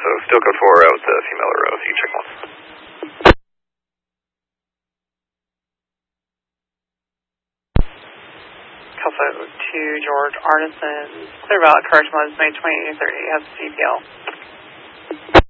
so still code 4 out the female row, so you check once. Alpha 2, George Artisan, clear valid, correct mode, May 2830, has CPL.